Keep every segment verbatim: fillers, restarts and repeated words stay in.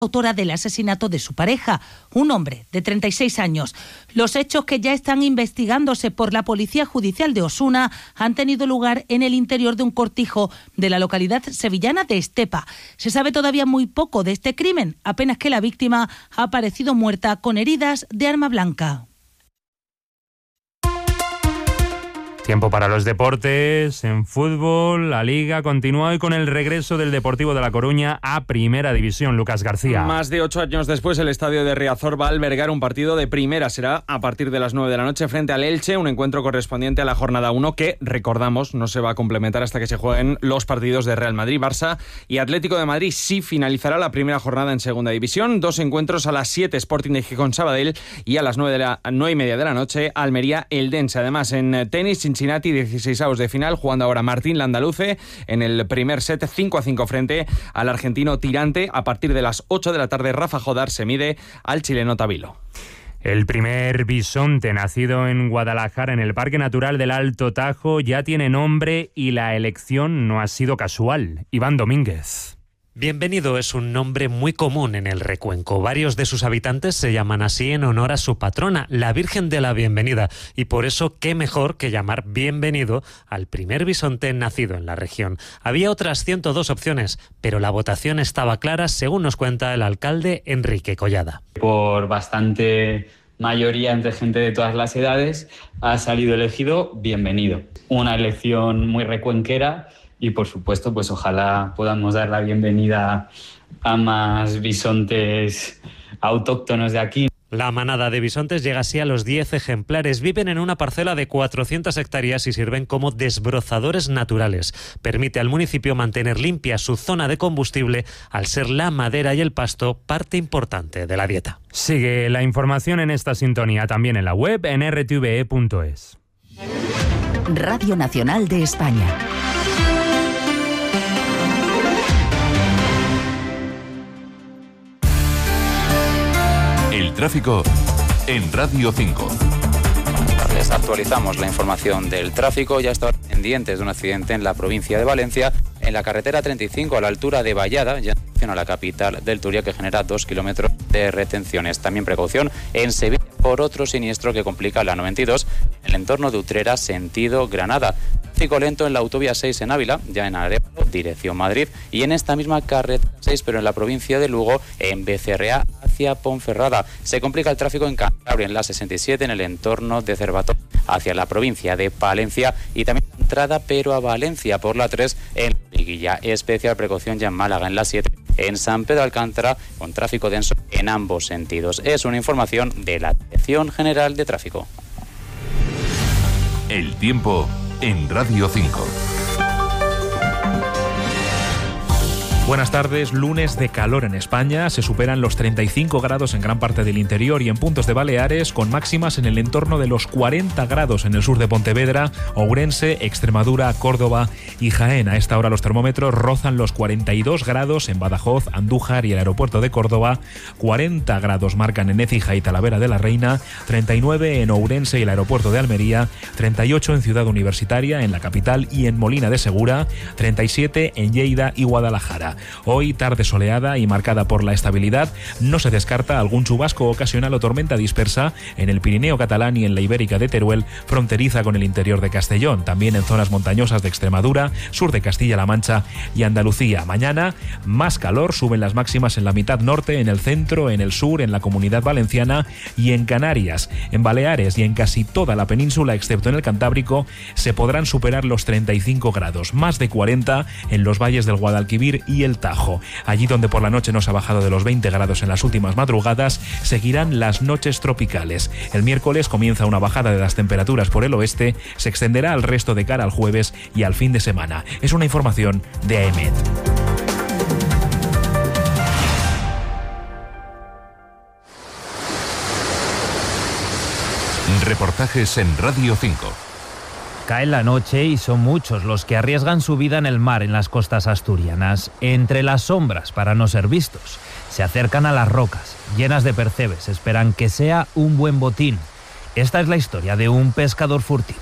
autora del asesinato de su pareja, un hombre de treinta y seis años. Los hechos, que ya están investigándose por la Policía Judicial de Osuna, han tenido lugar en el interior de un cortijo de la localidad sevillana de Estepa. Se sabe todavía muy poco de este crimen, apenas que la víctima ha aparecido muerta con heridas de arma blanca. Tiempo para los deportes. En fútbol, la Liga continúa hoy con el regreso del Deportivo de La Coruña a Primera División. Lucas García. Más de ocho años después, el estadio de Riazor va a albergar un partido de primera. Será a partir de las nueve de la noche frente al Elche, un encuentro correspondiente a la jornada uno que, recordamos, no se va a complementar hasta que se jueguen los partidos de Real Madrid, Barça y Atlético de Madrid. Sí finalizará la primera jornada en Segunda División. Dos encuentros: a las siete, Sporting de Gijón Sabadell, y a las nueve, de la, nueve y media de la noche, Almería Eldense. Además, en tenis, Cincinnati, dieciseisavos de final, jugando ahora Martín Landaluce en el primer set, cinco a cinco frente al argentino Tirante. A partir de las ocho de la tarde, Rafa Jodar se mide al chileno Tabilo. El primer bisonte nacido en Guadalajara, en el Parque Natural del Alto Tajo, ya tiene nombre y la elección no ha sido casual. Iván Domínguez. Bienvenido es un nombre muy común en el Recuenco. Varios de sus habitantes se llaman así en honor a su patrona, la Virgen de la Bienvenida, y por eso qué mejor que llamar bienvenido al primer bisonte nacido en la región. Había otras ciento dos opciones, pero la votación estaba clara, según nos cuenta el alcalde Enrique Collada. Por bastante mayoría entre gente de todas las edades ha salido elegido bienvenido. Una elección muy recuenquera. Y por supuesto, pues ojalá podamos dar la bienvenida a más bisontes autóctonos de aquí. La manada de bisontes llega así a los diez ejemplares. Viven en una parcela de cuatrocientas hectáreas y sirven como desbrozadores naturales. Permite al municipio mantener limpia su zona de combustible, al ser la madera y el pasto parte importante de la dieta. Sigue la información en esta sintonía, también en la web, en r t v e punto es. Radio Nacional de España. El tráfico en Radio cinco. Les actualizamos la información del tráfico. Ya están pendientes de un accidente en la provincia de Valencia, en la carretera treinta y cinco a la altura de Vallada, ya en dirección a la capital del Turia, que genera dos kilómetros de retenciones. También precaución en Sevilla por otro siniestro que complica la noventa y dos en el entorno de Utrera, sentido Granada. Tráfico lento en la autovía seis en Ávila, ya en Arévalo, dirección Madrid, y en esta misma carretera seis, pero en la provincia de Lugo, en Becerrea hacia Ponferrada. Se complica el tráfico en Cantabria, en la sesenta y siete, en el entorno de Cervató, hacia la provincia de Palencia, y también entrada pero a Valencia por la tres en Liguilla. Especial precaución ya en Málaga, en la siete, en San Pedro Alcántara, con tráfico denso en ambos sentidos. Es una información de la Dirección General de Tráfico. El tiempo en Radio cinco. Buenas tardes. Lunes de calor en España. Se superan los treinta y cinco grados en gran parte del interior y en puntos de Baleares, con máximas en el entorno de los cuarenta grados en el sur de Pontevedra, Ourense, Extremadura, Córdoba y Jaén. A esta hora los termómetros rozan los cuarenta y dos grados en Badajoz, Andújar y el aeropuerto de Córdoba. cuarenta grados marcan en Écija y Talavera de la Reina, treinta y nueve en Ourense y el aeropuerto de Almería, treinta y ocho en Ciudad Universitaria, en la capital y en Molina de Segura, treinta y siete en Lleida y Guadalajara. Hoy, tarde soleada y marcada por la estabilidad. No se descarta algún chubasco ocasional o tormenta dispersa en el Pirineo catalán y en la Ibérica de Teruel, fronteriza con el interior de Castellón. También en zonas montañosas de Extremadura, sur de Castilla-La Mancha y Andalucía. Mañana, más calor, suben las máximas en la mitad norte, en el centro, en el sur, en la Comunidad Valenciana y en Canarias. En Baleares y en casi toda la península, excepto en el Cantábrico, se podrán superar los treinta y cinco grados, más de cuarenta en los valles del Guadalquivir y el Tajo. Allí donde por la noche no se ha bajado de los veinte grados en las últimas madrugadas, seguirán las noches tropicales. El miércoles comienza una bajada de las temperaturas por el oeste, se extenderá al resto de cara al jueves y al fin de semana. Es una información de A E M E D. Reportajes en Radio cinco. Cae la noche y son muchos los que arriesgan su vida en el mar en las costas asturianas, entre las sombras para no ser vistos. Se acercan a las rocas, llenas de percebes, esperan que sea un buen botín. Esta es la historia de un pescador furtivo.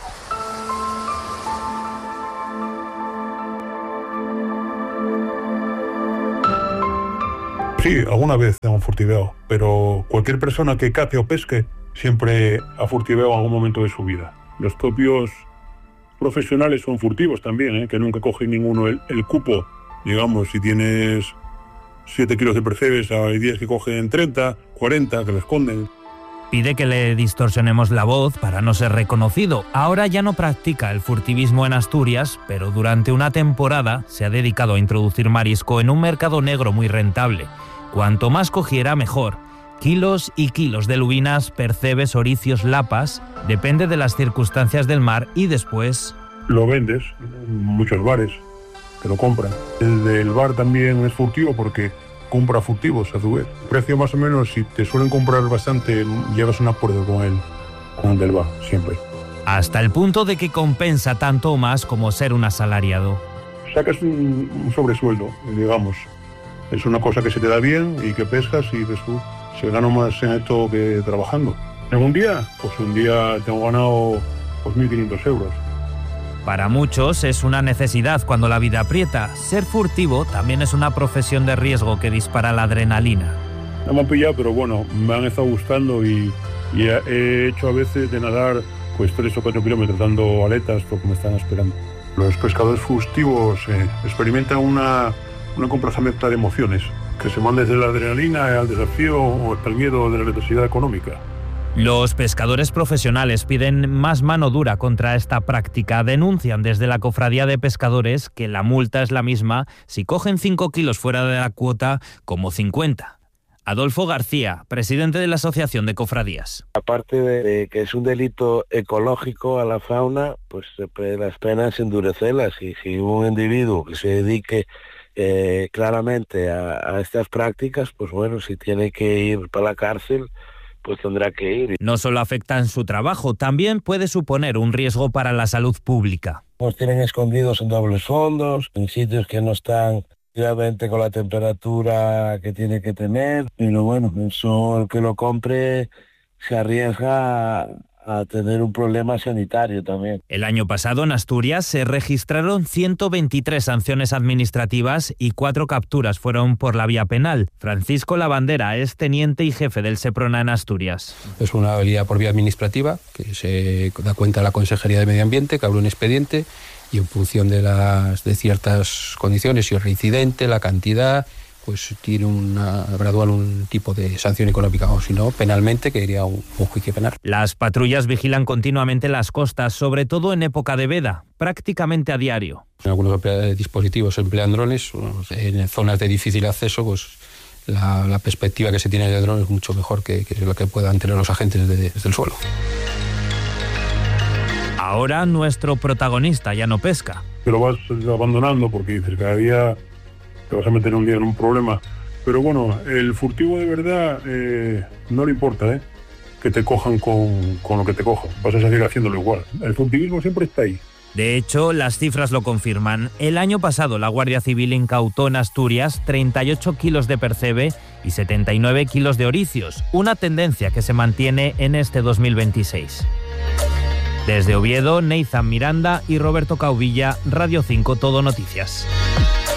Sí, alguna vez hemos furtiveado, pero cualquier persona que cace o pesque siempre ha furtiveado en algún momento de su vida. Los propios profesionales son furtivos también, ¿eh? Que nunca cogen ninguno el, el cupo. Digamos, si tienes siete kilos de percebes, hay días que cogen treinta, cuarenta, que lo esconden. Pide que le distorsionemos la voz para no ser reconocido. Ahora ya no practica el furtivismo en Asturias, pero durante una temporada se ha dedicado a introducir marisco en un mercado negro muy rentable. Cuanto más cogiera, mejor. Kilos y kilos de lubinas, percebes, oricios, lapas, depende de las circunstancias del mar y después... Lo vendes en muchos bares que lo compran. El del bar también es furtivo porque compra furtivos a su vez. El precio más o menos, si te suelen comprar bastante, llevas un acuerdo con el, con el del bar, siempre. Hasta el punto de que compensa tanto o más como ser un asalariado. Sacas un, un sobresueldo, digamos. Es una cosa que se te da bien y que pescas y ves tú, se gana más en esto que trabajando. En un día, pues un día tengo ganado pues, mil quinientos euros. Para muchos es una necesidad cuando la vida aprieta. Ser furtivo también es una profesión de riesgo que dispara la adrenalina. No me han pillado, pero bueno, me han estado gustando y, y he hecho a veces de nadar pues tres o cuatro kilómetros dando aletas porque me están esperando. Los pescadores furtivos eh, experimentan una, una compleja mezcla de emociones que se van desde la adrenalina al desafío o hasta el miedo de la necesidad económica. Los pescadores profesionales piden más mano dura contra esta práctica. Denuncian desde la Cofradía de Pescadores que la multa es la misma si cogen cinco kilos fuera de la cuota como cincuenta. Adolfo García, presidente de la Asociación de Cofradías. Aparte de que es un delito ecológico a la fauna, pues las penas endurecerlas. Y si un individuo que se dedique eh, claramente a, a estas prácticas, pues bueno, si tiene que ir para la cárcel, pues tendrá que ir. No solo afecta en su trabajo, también puede suponer un riesgo para la salud pública. Pues tienen escondidos en dobles fondos, en sitios que no están realmente con la temperatura que tiene que tener. Pero bueno, eso el que lo compre se arriesga a, a tener un problema sanitario también. El año pasado en Asturias se registraron ciento veintitrés sanciones administrativas y cuatro capturas fueron por la vía penal. Francisco Lavandera es teniente y jefe del Seprona en Asturias. Es una habilidad por vía administrativa que se da cuenta a la Consejería de Medio Ambiente, que abre un expediente y en función de, las, de ciertas condiciones, si es reincidente, la cantidad, pues tiene una gradual un tipo de sanción económica o si no, penalmente, que iría a un, un juicio penal. Las patrullas vigilan continuamente las costas, sobre todo en época de veda, prácticamente a diario. En algunos dispositivos se emplean drones, en zonas de difícil acceso, pues la, la perspectiva que se tiene de drones es mucho mejor que, que lo que puedan tener los agentes desde, desde el suelo. Ahora nuestro protagonista ya no pesca. Te lo vas abandonando porque dices, cada día te vas a meter un día en un problema. Pero bueno, el furtivo de verdad eh, no le importa, ¿eh? Que te cojan con, con lo que te cojan. Vas a seguir haciéndolo igual. El furtivismo siempre está ahí. De hecho, las cifras lo confirman. El año pasado la Guardia Civil incautó en Asturias treinta y ocho kilos de percebe y setenta y nueve kilos de oricios, una tendencia que se mantiene en este dos mil veintiséis. Desde Oviedo, Neizan Miranda y Roberto Cauvilla, Radio cinco Todo Noticias.